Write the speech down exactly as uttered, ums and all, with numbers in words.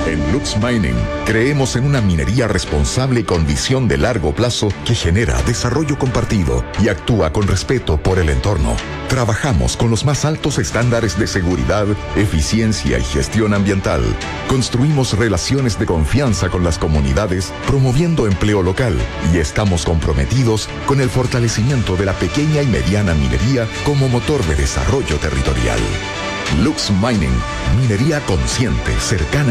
En Lux Mining creemos en una minería responsable con visión de largo plazo que genera desarrollo compartido y actúa con respeto por el entorno. Trabajamos con los más altos estándares de seguridad, eficiencia y gestión ambiental. Construimos relaciones de confianza con las comunidades, promoviendo empleo local, y estamos comprometidos con el fortalecimiento de la pequeña y mediana minería como motor de desarrollo territorial. Lux Mining, minería consciente, cercana